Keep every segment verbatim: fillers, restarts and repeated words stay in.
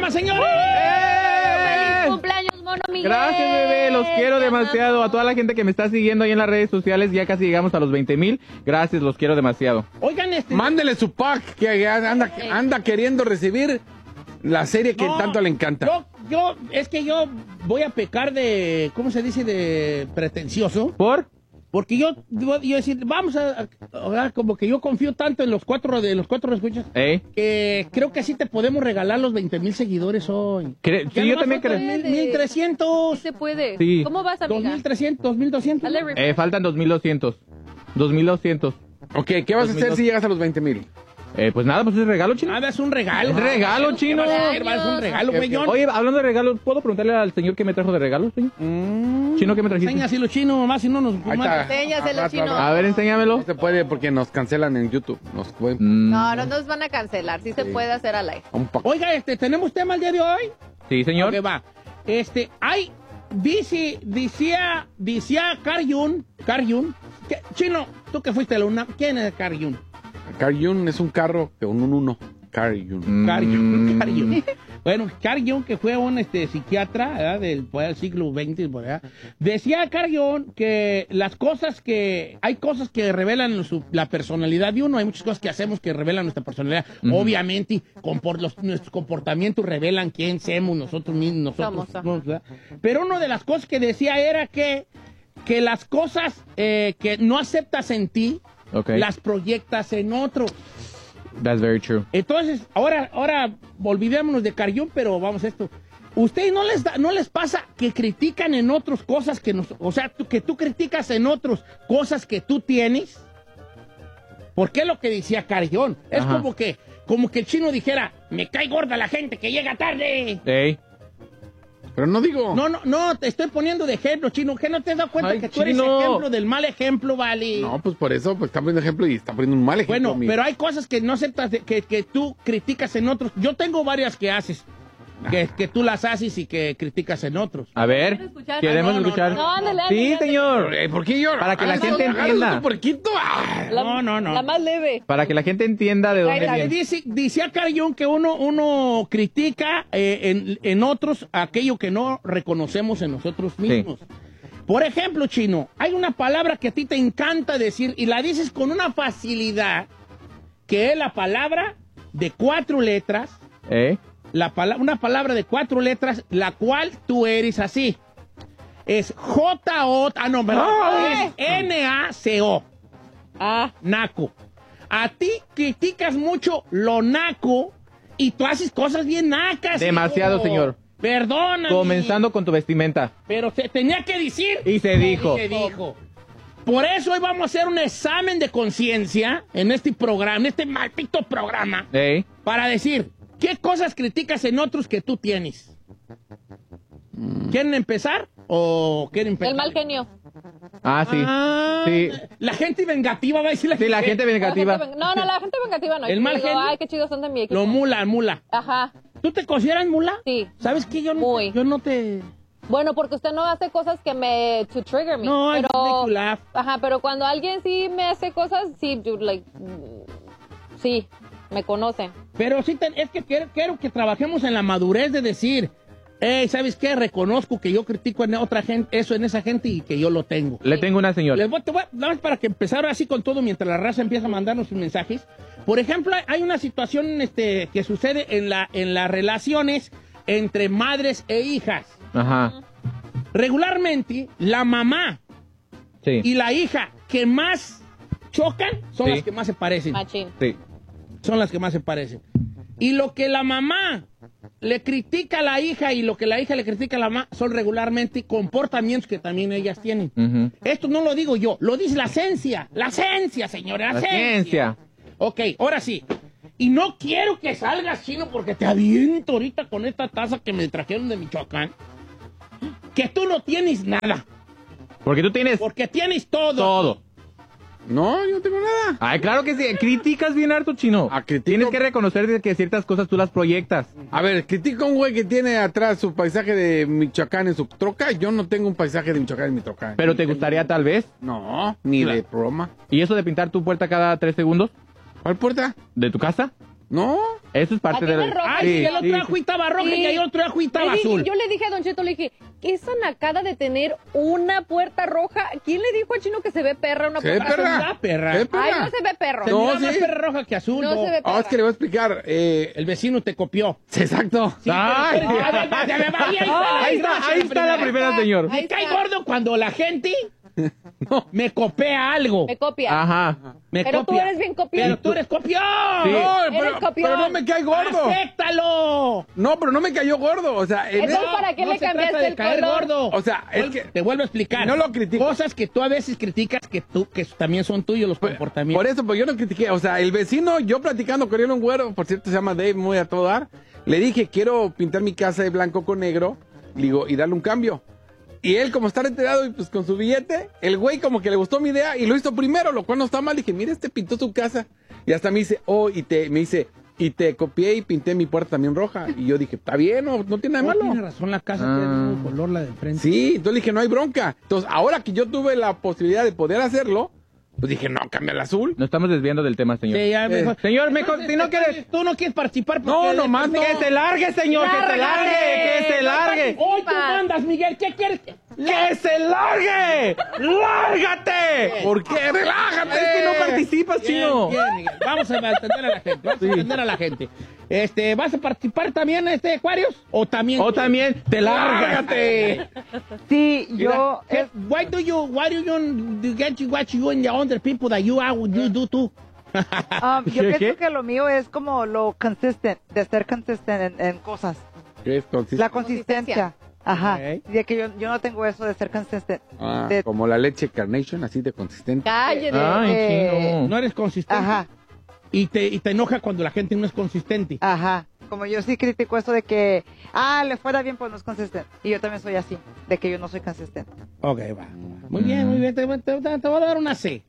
programa, señores. ¡Eh! ¡Feliz cumpleaños, Mono Miguel! Gracias, bebé, los quiero demasiado. A toda la gente que me está siguiendo ahí en las redes sociales, ya casi llegamos a los veinte mil. Gracias, los quiero demasiado. Oigan, este... Mándele su pack, que anda, anda queriendo recibir la serie que No, tanto le encanta. Yo, yo, es que yo voy a pecar de, ¿cómo se dice? De pretencioso. ¿Por? Porque yo, yo decir, vamos a, a, a, como que yo confío tanto en los cuatro, de los cuatro escuchas, ¿Eh? que creo que sí te podemos regalar los veinte mil seguidores hoy. Cre sí, yo también creo. mil trescientos. Sí se puede. Sí. ¿Cómo vas, amiga? dos mil trescientos, dos mil doscientos. Dale refresh. Eh, faltan dos mil doscientos. dos mil doscientos. Ok, ¿qué vas a hacer si llegas a los veinte mil? Eh, pues nada, pues es regalo, chino. Nada, es un regalo. Es regalo, chino. ¿Qué va a ser? Va a ser un regalo, güeyón. Oye, hablando de regalos, ¿puedo preguntarle al señor qué me trajo de regalos, señor? Mm, Chino, ¿qué me trajiste? enséñaselo, chino, nomás si no nos... Ahí está. Enséñaselo, Ah, chino. ah, A ver, enséñamelo. No se puede porque nos cancelan en YouTube. Nos pueden... Mm, No, no nos van a cancelar. Sí se puede hacer al aire. un pa- Oiga, este, ¿tenemos tema el día de hoy? sí, señor. Ok, va. Este, hay, dice, decía, decía Carl Carl que, chino, tú que fuiste a la UNAM, ¿quién es Carl Jung? Carl Jung es un carro que un un uno. Carl Jung. Mm, Carl Jung, Carl Jung. Bueno, Carl Jung, que fue un este, psiquiatra, ¿verdad? Del, pues, del siglo veinte, por allá, decía Carl Jung que las cosas que, hay cosas que revelan su, la personalidad de uno, hay muchas cosas que hacemos que revelan nuestra personalidad, Ujú. obviamente, compor, los, nuestros comportamientos revelan quién somos nosotros mismos, nosotros, Somos, ajá. somos, ¿verdad? Pero una de las cosas que decía era que, que las cosas eh, que no aceptas en ti, Ok. las proyectas en otro. That's very true. Entonces, ahora, ahora olvidémonos de Carl Jung, pero vamos a esto. ¿Ustedes no les da, no les pasa que critican en otros cosas que nos, o sea, tú- que tú criticas en otros cosas que tú tienes? ¿Por qué lo que decía Carl Jung? Es Ajá. como que, como que el chino dijera, me cae gorda la gente que llega tarde. Ey. Pero no digo. No, no, no, te estoy poniendo de ejemplo, chino. ¿Qué no te has dado cuenta Ay, que tú eres chino. ejemplo del mal ejemplo, vale? No, pues por eso, pues está poniendo ejemplo y está poniendo un mal ejemplo. Bueno, mi- pero hay cosas que no aceptas, de- que, que tú criticas en otros. Yo tengo varias que haces, que, que tú las haces y que criticas en otros. A ver, ¿Quieres escuchar? queremos Ah, no, no, escuchar. no. No, ándale, Sí, ándale, señor. Eh, ¿Por qué yo? Para que la Ah, gente agarras entienda. tu puerquito. Ah. La- No, no, no. La más leve. Para que la gente entienda de dónde Ahí, ahí viene. Dice, decía Carl Jung que uno, uno critica eh, en, en otros aquello que no reconocemos en nosotros mismos. Por ejemplo, chino, hay una palabra que a ti te encanta decir y la dices con una facilidad, que es la palabra de cuatro letras, ¿Eh? la pala- una palabra de cuatro letras, la cual tú eres así. Es J O, ah no, perdón, ¡Ay! es N A C O. Ah, Naco. A ti criticas mucho lo naco y tú haces cosas bien nacas. Demasiado, hijo. señor. Perdóname. Comenzando con tu vestimenta. Pero se tenía que decir. Y se dijo. Y se dijo. Por eso hoy vamos a hacer un examen de conciencia en este programa, en este maldito programa, ¿Eh? para decir qué cosas criticas en otros que tú tienes. ¿Quieren empezar o quieren empezar? el mal genio. Ah, sí. Ah, Sí. La gente vengativa va a decir la Sí, la gente La vengativa. gente ven- No, no, la gente vengativa no. ¿El Yo mal digo, genio? ay, qué chidos son de mi equipo. Lo mula, mula. Ajá. ¿Tú te consideras mula? Sí. ¿Sabes qué? Yo no, Muy. yo no te... Bueno, porque usted no hace cosas que me... to trigger me. No, I pero... make you laugh. Ajá, pero cuando alguien sí me hace cosas, sí, yo, like... mm, sí, me conocen. Pero sí, te- es que quiero, quiero que trabajemos en la madurez de decir, hey, ¿sabes qué? Reconozco que yo critico en otra gente, eso en esa gente y que yo lo tengo. Le tengo una señora. Les voy, te voy a- nada más para que empezar así con todo mientras la raza empieza a mandarnos sus mensajes. Por ejemplo, hay una situación este, que sucede en, la, en las relaciones entre madres e hijas. Ajá. Regularmente, la mamá Sí. y la hija que más chocan son Sí. las que más se parecen. Machín. Sí. Son las que más se parecen. Y lo que la mamá le critica a la hija y lo que la hija le critica a la mamá son regularmente comportamientos que también ellas tienen. Ujú. Esto no lo digo yo, lo dice la ciencia. La ciencia, señora, la, La ciencia. Ok, ahora sí. Y no quiero que salgas, chino, porque te aviento ahorita con esta taza que me trajeron de Michoacán. Que tú no tienes nada, Porque tú tienes porque tienes todo. todo. No, yo no tengo nada. Ay, claro que sí. Criticas bien harto, chino. Ah, critico. Tienes que reconocer de que ciertas cosas tú las proyectas. A ver, critica a un güey que tiene atrás su paisaje de Michoacán en su troca. Yo no tengo un paisaje de Michoacán en mi troca. Pero te gustaría tal vez. No, ni de broma. ¿Y eso de pintar tu puerta cada tres segundos ¿Cuál puerta? de tu casa? No. Eso es parte Aquí de me la... roja. Ay, Sí, el otro sí, ajo sí. estaba roja y el otro ajo estaba Le dije- azul. Yo le dije a Don Cheto, le dije, ¿qué esa nacada de tener una puerta roja? ¿Quién le dijo al chino que se ve perra una Se ve puerta perra. La perra. Se ve perra. Ay, no se ve perro. Se No, mira más sí. perra roja que azul. No no. se ve Ah, es que le voy a explicar. Eh, El vecino te copió. sí, exacto. Sí, Ay. pero- a ver, va, se me va, ahí está, Ahí está, ahí está la primera, señor. Ahí Me cae está. gordo cuando la gente me copia algo. Me copia. Ajá. Me Pero tú copia. eres bien copión. Pero tú eres copión. Sí. No, Eres pero, copión. pero no me cae gordo. ¡Acéptalo! No, pero no me cayó gordo. O sea, en Entonces, el- ¿para qué no le se cambiaste trata de el caer color? gordo. O sea, es Vuel- que- te vuelvo a explicar. No lo critico. Cosas que tú a veces criticas que tú que también son tuyos los comportamientos. Por eso, pues yo no critiqué. O sea, el vecino, yo platicando con él, un güero, por cierto, se llama Dave, muy a todo dar. Le dije, quiero pintar mi casa de blanco con negro, digo, y darle un cambio. Y él, como está enterado y pues con su billete, el güey como que le gustó mi idea y lo hizo primero, lo cual no está mal. Dije, mira, este pintó su casa. Y hasta me dice, oh, y te, me dice, y te copié y pinté mi puerta también roja. Y yo dije, está bien, no, no tiene nada No, de tiene malo. razón, la casa Ah. tiene el mismo color, la de enfrente. Sí, entonces le dije, no hay bronca. Entonces, ahora que yo tuve la posibilidad de poder hacerlo, pues dije, no, cambia el azul. Nos estamos desviando del tema, señor. Sí, ya mejor. Señor, me con- Entonces, si no quieres... Tú no quieres participar. No, porque- nomás no. Que se largue, señor, que se largue, que se largue. Hoy tú mandas, Miguel. ¿Qué quieres? ¡Que se largue! ¡Lárgate! ¿Por qué? ¡Relájate! Es que no participas, Bien, chino. bien, Miguel. Vamos a atender a la gente. Vamos a atender a la gente. Este, ¿vas a participar también, este, Aquarius? ¿O también? O también, te lárgate. Sí, yo... Mira, es- why do you, why do you, do get you what you and the other people that you are, you do too? um, yo ¿Qué, pienso qué? que lo mío es como lo consistent, de ser consistent en, en cosas. ¿Qué es consistente? La consistencia. Ajá. Ok. De que yo, yo no tengo eso de ser consistent. Ah, de- como la leche Carnation, así de consistente. Cállate. Ay, Eh, chino. No eres consistente. Ajá, Y te, y te enoja cuando la gente no es consistente. ajá. Como yo sí critico eso de que, ah, le fuera bien, pues no es consistente. Y yo también soy así, de que yo no soy consistente. Ok, va. Muy bien, muy bien. Te, te- te- te voy a dar una C.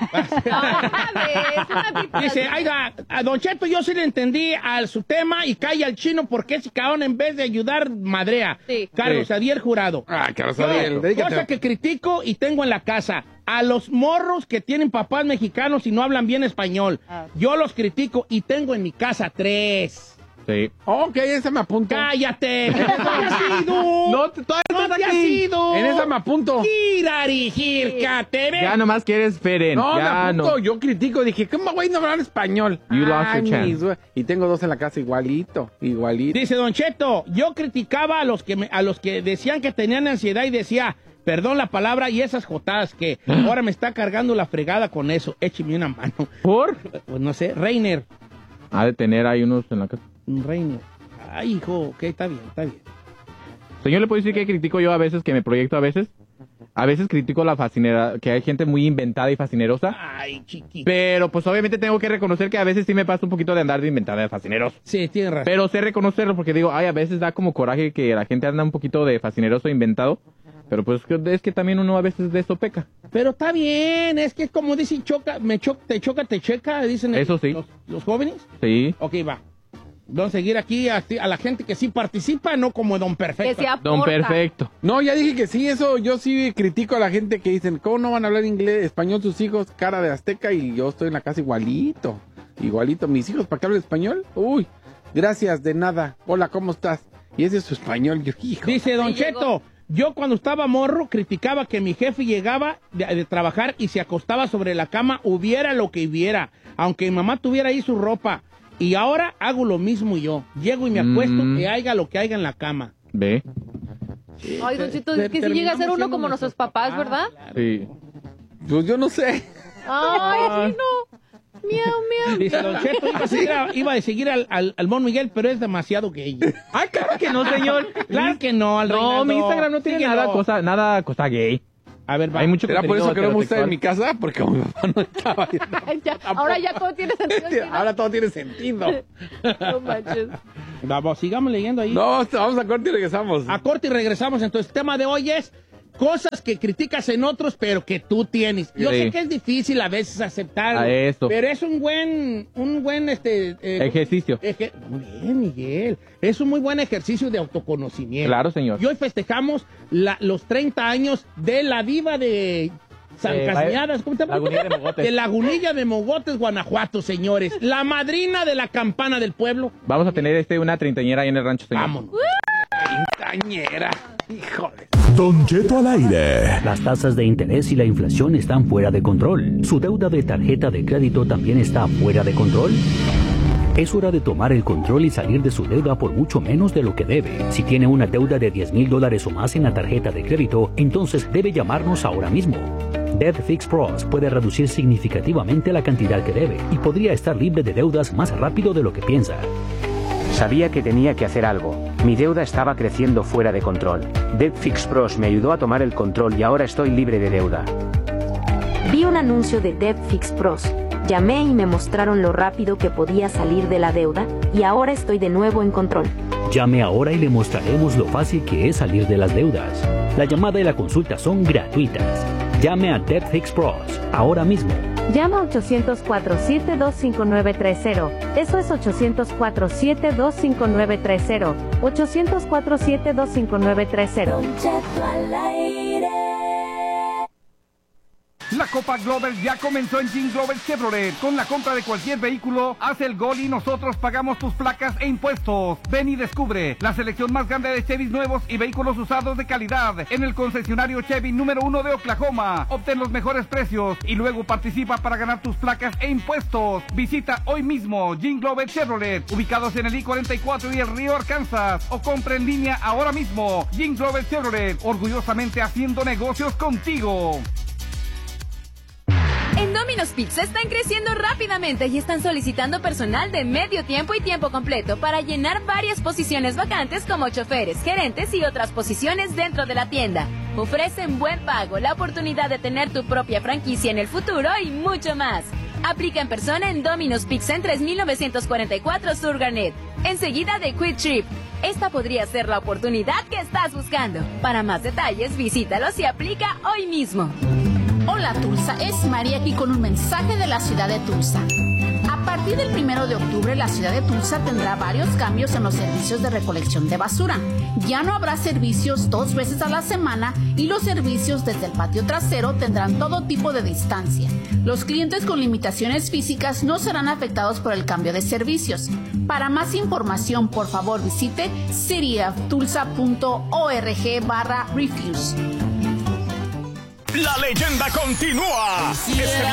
Ah, ves, una pipa. Dice, oiga, a Don Cheto yo sí le entendí al su tema y cae al chino porque ese cabrón en vez de ayudar madrea. Sí. Carlos Sí. Adiel Jurado. Ah, Carlos Yo, Adiel, dedícate. cosa que critico y tengo en la casa. A los morros que tienen papás mexicanos y no hablan bien español. Ah. Yo los critico y tengo en mi casa tres. Sí. Ok, ese me apunto. ¡Cállate! ¡No te has ido! No, te- todavía ¡No estás te has aquí. ido! En esa me apunto. ¡Kirari, Jircate! Ya nomás quieres Feren. No, me ya apunto. no. Yo critico. Dije, ¿cómo güey no hablar español? You lost Ay, your chance. mis güey. Y tengo dos en la casa igualito, igualito. Dice Don Cheto, yo criticaba a los que me- a los que decían que tenían ansiedad y decía, perdón la palabra, y esas jotadas que ahora me está cargando la fregada con eso. Écheme una mano. ¿Por? Pues no sé, Reiner. Ha de tener ahí unos en la casa. Reiner. Ay, hijo, ok, está bien, está bien. Señor, ¿le puedo decir que critico yo a veces, que me proyecto a veces? A veces critico la fascinera, que hay gente muy inventada y fascinerosa. Ay, chiquito. Pero pues obviamente tengo que reconocer que a veces sí me pasa un poquito de andar de inventada de fascineroso. Sí, tiene razón. Pero sé reconocerlo porque digo, ay, a veces da como coraje que la gente anda un poquito de fascineroso e inventado. Pero pues es que también uno a veces de eso peca. Pero está bien, es que es como dicen, choca, me cho te choca, te checa, dicen Eso sí. los, los jóvenes. Sí. Ok, va. Vamos a seguir aquí a, a la gente que sí participa, no como Don Que Perfecto. se aporta. Don Perfecto. No, ya dije que sí, eso yo sí critico a la gente que dicen, ¿cómo no van a hablar inglés, español sus hijos, cara de azteca? Y yo estoy en la casa igualito, igualito. Mis hijos, ¿para qué hablan español? Uy, gracias, de nada. Hola, ¿cómo estás? Y ese es su español, yo, hijo. Dice Don Sí, Cheto, llegó. yo cuando estaba morro criticaba que mi jefe llegaba de, de trabajar y se acostaba sobre la cama, hubiera lo que hubiera, aunque mi mamá tuviera ahí su ropa. Y ahora hago lo mismo yo. Llego y me acuesto Mm. y haiga lo que haya en la cama. Ve. Ay, Don Cheto, Te- es que si llega a ser terminamos uno siendo como nuestros papás, ¿verdad? claro. Sí. Pues yo no sé. Ay, chino. Miau, miau. Dice Don Cheto, iba a seguir, a, iba a seguir al, al, al Mon Miguel, pero es demasiado gay. Ay, claro que no, señor. Claro que no, al No, Reinaldo. mi Instagram no tiene Síguelo. nada cosa, nada cosa gay. A ver, va. Hay mucho ¿Será por contenido eso que no me gusta en heterosexual. mi casa? Porque mi papá no estaba. Ya, ahora ya todo tiene sentido. chino. Ahora todo tiene sentido. No manches. Vamos, sigamos leyendo ahí. No, vamos a corte y regresamos. A corte y regresamos. Entonces, el tema de hoy es cosas que criticas en otros, pero que tú tienes. Yo Sí. sé que es difícil a veces aceptar, A eso. pero es un buen, un buen, este... eh, Ejercicio. eje- Muy bien, Miguel. Es un muy buen ejercicio de autoconocimiento. Claro, señor. Y hoy festejamos la- los treinta años de la diva de San Eh, Cañadas, ¿cómo te llamas? Lagunilla de Mogotes. De Lagunilla de Mogotes, Guanajuato, señores. La madrina de la campana del pueblo. Vamos a tener este una treintañera ahí en el rancho, señor. Vámonos. Treintañera. Híjole. Don Cheto al aire. Las tasas de interés y la inflación están fuera de control. ¿Su deuda de tarjeta de crédito también está fuera de control? Es hora de tomar el control y salir de su deuda por mucho menos de lo que debe. Si tiene una deuda de diez mil dólares o más en la tarjeta de crédito, entonces debe llamarnos ahora mismo. Debt Fix Pros puede reducir significativamente la cantidad que debe y podría estar libre de deudas más rápido de lo que piensa. Sabía que tenía que hacer algo. Mi deuda estaba creciendo fuera de control. Debt Fix Pros me ayudó a tomar el control y ahora estoy libre de deuda. Vi un anuncio de Debt Fix Pros. Llamé y me mostraron lo rápido que podía salir de la deuda y ahora estoy de nuevo en control. Llame ahora y le mostraremos lo fácil que es salir de las deudas. La llamada y la consulta son gratuitas. Llame a Debt Fix Pros ahora mismo. Llama a ochocientos cuatro, siete dos cinco nueve tres cero. Eso es ochocientos cuatro, siete dos cinco nueve tres cero. ochocientos cuatro, siete dos cinco nueve tres cero. La Copa Glover ya comenzó en Jean Glover Chevrolet. Con la compra de cualquier vehículo, haz el gol y nosotros pagamos tus placas e impuestos. Ven y descubre la selección más grande de Chevys nuevos y vehículos usados de calidad en el concesionario Chevy número uno de Oklahoma. Obtén los mejores precios y luego participa para ganar tus placas e impuestos. Visita hoy mismo Jean Glover Chevrolet, ubicados en el I cuarenta y cuatro y el Río Arkansas, o compra en línea ahora mismo. Jean Glover Chevrolet, orgullosamente haciendo negocios contigo. En Domino's Pizza están creciendo rápidamente y están solicitando personal de medio tiempo y tiempo completo para llenar varias posiciones vacantes como choferes, gerentes y otras posiciones dentro de la tienda. Ofrecen buen pago, la oportunidad de tener tu propia franquicia en el futuro y mucho más. Aplica en persona en Domino's Pizza en tres mil novecientos cuarenta y cuatro Sur Garnet, enseguida de Quick Trip. Esta podría ser la oportunidad que estás buscando. Para más detalles, visítalos y aplica hoy mismo. Hola Tulsa, es María aquí con un mensaje de la ciudad de Tulsa. A partir del primero de octubre, la ciudad de Tulsa tendrá varios cambios en los servicios de recolección de basura. Ya no habrá servicios dos veces a la semana y los servicios desde el patio trasero tendrán todo tipo de distancia. Los clientes con limitaciones físicas no serán afectados por el cambio de servicios. Para más información, por favor, visite cityoftulsa.org barra refuse. La leyenda continúa.